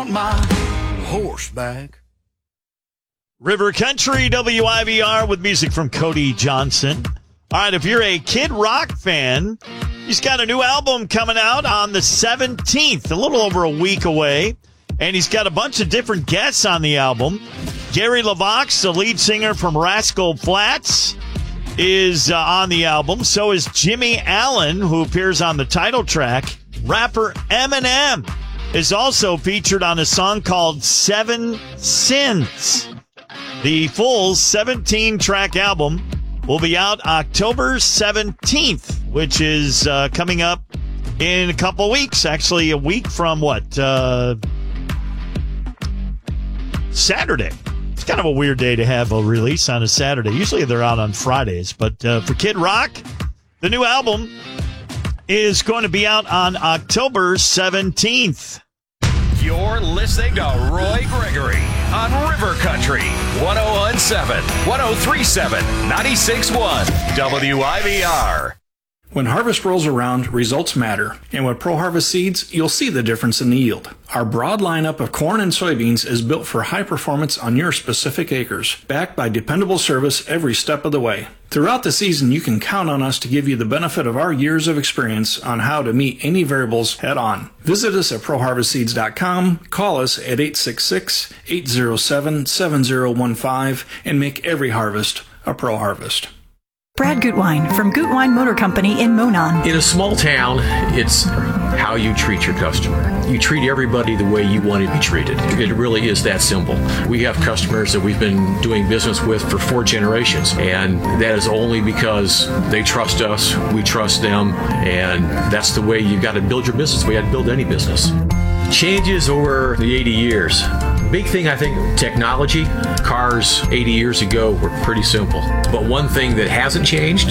my horseback. River Country, WIVR, with music from Cody Johnson. All right, if you're a Kid Rock fan, he's got a new album coming out on the 17th, a little over a week away. And he's got a bunch of different guests on the album. Gary LeVox, the lead singer from Rascal Flatts, is on the album. So is Jimmy Allen, who appears on the title track. Rapper Eminem is also featured on a song called Seven Sins. The full 17-track album will be out October 17th, which is coming up in a couple weeks. Actually, a week from Saturday. It's kind of a weird day to have a release on a Saturday. Usually they're out on Fridays. But for Kid Rock, the new album is going to be out on October 17th. You're listening to Roy Gregory on River Country 101.7, 103.7, 96.1 WIVR. When harvest rolls around, results matter. And with Pro Harvest seeds, you'll see the difference in the yield. Our broad lineup of corn and soybeans is built for high performance on your specific acres, backed by dependable service every step of the way. Throughout the season, you can count on us to give you the benefit of our years of experience on how to meet any variables head on. Visit us at ProHarvestSeeds.com, call us at 866-807-7015, and make every harvest a Pro Harvest. Brad Gutwein from Gutwein Motor Company in Monon. In a small town, it's how you treat your customer. You treat everybody the way you want to be treated. It really is that simple. We have customers that we've been doing business with for 4 generations, and that is only because they trust us, we trust them, and that's the way you've got to build your business. We had to build any business. Changes over the 80 years. Big thing, I think, technology. Cars 80 years ago were pretty simple. But one thing that hasn't changed